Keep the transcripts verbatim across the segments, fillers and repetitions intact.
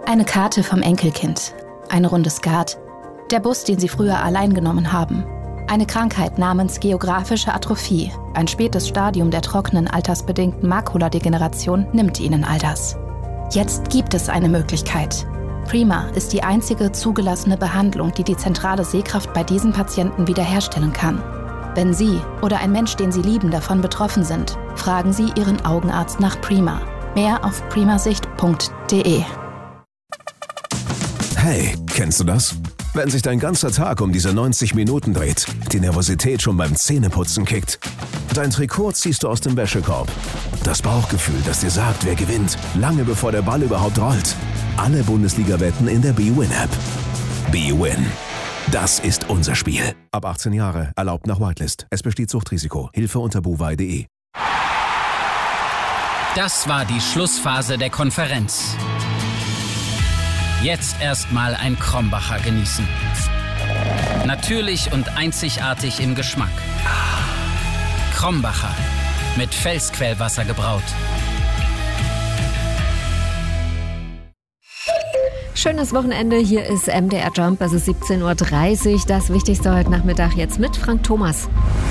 Eine Karte vom Enkelkind, eine runde Skat, der Bus, den sie früher allein genommen haben. Eine Krankheit namens geographische Atrophie, ein spätes Stadium der trockenen, altersbedingten Makuladegeneration, nimmt ihnen all das. Jetzt gibt es eine Möglichkeit. Prima ist die einzige zugelassene Behandlung, die die zentrale Sehkraft bei diesen Patienten wiederherstellen kann. Wenn Sie oder ein Mensch, den Sie lieben, davon betroffen sind, fragen Sie Ihren Augenarzt nach Prima. Mehr auf primasicht punkt de. Hey, kennst du das? Wenn sich dein ganzer Tag um diese neunzig Minuten dreht, die Nervosität schon beim Zähneputzen kickt. Dein Trikot ziehst du aus dem Wäschekorb. Das Bauchgefühl, das dir sagt, wer gewinnt, lange bevor der Ball überhaupt rollt. Alle Bundesliga-Wetten in der B-Win-App. B-Win. Das ist unser Spiel. Ab achtzehn Jahre, erlaubt nach Whitelist. Es besteht Suchtrisiko. Hilfe unter buwei punkt de. Das war die Schlussphase der Konferenz. Jetzt erstmal ein Krombacher genießen. Natürlich und einzigartig im Geschmack. Krombacher, mit Felsquellwasser gebraut. Schönes Wochenende, hier ist M D R Jump, es ist siebzehn Uhr dreißig. Das Wichtigste heute Nachmittag jetzt mit Frank Thomas.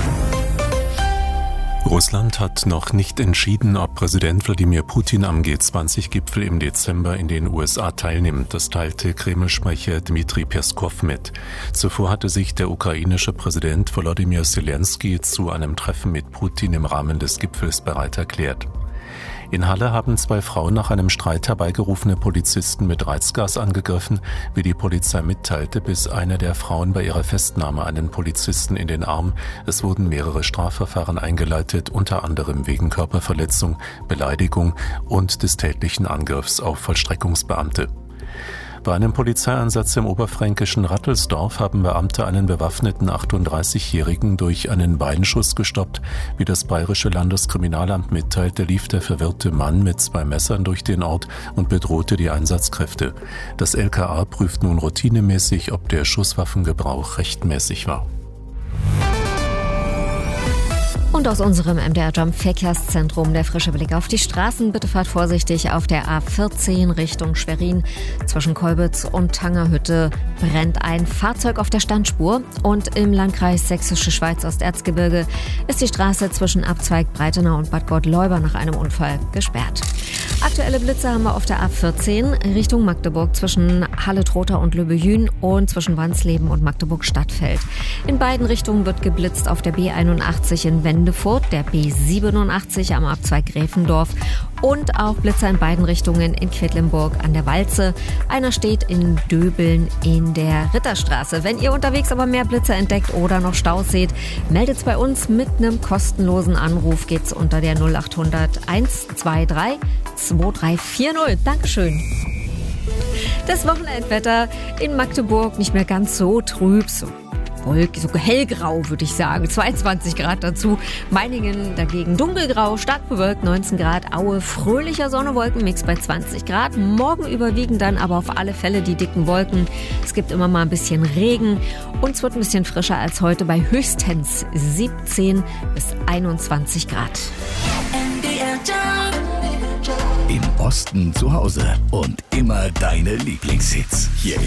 Russland hat noch nicht entschieden, ob Präsident Wladimir Putin am G zwanzig Gipfel im Dezember in den U S A teilnimmt. Das teilte Kreml-Sprecher Dmitri Peskow mit. Zuvor hatte sich der ukrainische Präsident Volodymyr Zelensky zu einem Treffen mit Putin im Rahmen des Gipfels bereit erklärt. In Halle haben zwei Frauen nach einem Streit herbeigerufene Polizisten mit Reizgas angegriffen. Wie die Polizei mitteilte, biss eine der Frauen bei ihrer Festnahme einen Polizisten in den Arm. Es wurden mehrere Strafverfahren eingeleitet, unter anderem wegen Körperverletzung, Beleidigung und des tätlichen Angriffs auf Vollstreckungsbeamte. Bei einem Polizeieinsatz im oberfränkischen Rattelsdorf haben Beamte einen bewaffneten achtunddreißigjährigen durch einen Beinschuss gestoppt. Wie das Bayerische Landeskriminalamt mitteilte, lief der verwirrte Mann mit zwei Messern durch den Ort und bedrohte die Einsatzkräfte. Das L K A prüft nun routinemäßig, ob der Schusswaffengebrauch rechtmäßig war. Und aus unserem M D R Jump Verkehrszentrum der frische Blick auf die Straßen. Bitte fahrt vorsichtig auf der A vierzehn Richtung Schwerin. Zwischen Kolbitz und Tangerhütte brennt ein Fahrzeug auf der Standspur. Und im Landkreis Sächsische Schweiz Osterzgebirge ist die Straße zwischen Abzweig Breitenau und Bad Gottleuba nach einem Unfall gesperrt. Aktuelle Blitze haben wir auf der A vierzehn Richtung Magdeburg zwischen Halle-Trotha und Lübbehün und zwischen Wansleben und Magdeburg-Stadtfeld. In beiden Richtungen wird geblitzt auf der B einundachtzig in Wendefurt, der B siebenundachtzig am Abzweig Gräfendorf und auch Blitzer in beiden Richtungen in Quedlinburg an der Walze. Einer steht in Döbeln in der Ritterstraße. Wenn ihr unterwegs aber mehr Blitzer entdeckt oder noch Staus seht, meldet's bei uns mit einem kostenlosen Anruf. Geht's unter der null achthundert eins zwei drei zwei drei vier null. Dankeschön. Das Wochenendwetter in Magdeburg nicht mehr ganz so trüb, so wolkig, so hellgrau würde ich sagen, zweiundzwanzig Grad dazu. Meiningen dagegen dunkelgrau, stark bewölkt, neunzehn Grad. Aue fröhlicher Sonne-Wolkenmix bei zwanzig Grad. Morgen überwiegen dann aber auf alle Fälle die dicken Wolken. Es gibt immer mal ein bisschen Regen und es wird ein bisschen frischer als heute bei höchstens siebzehn bis einundzwanzig Grad. Im Osten zu Hause und immer deine Lieblingshits. Hier